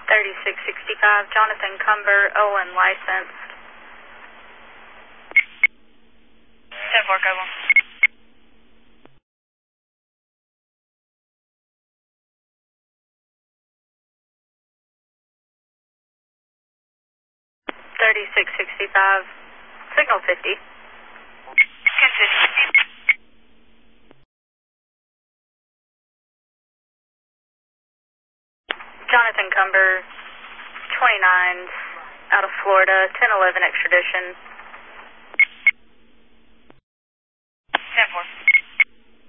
3665, Jonathan Cumber, Owen licensed. 10-4, go on. Signal 50. Continue. Jonathan Cumber, 29, out of Florida, 1011 extradition. 10-4.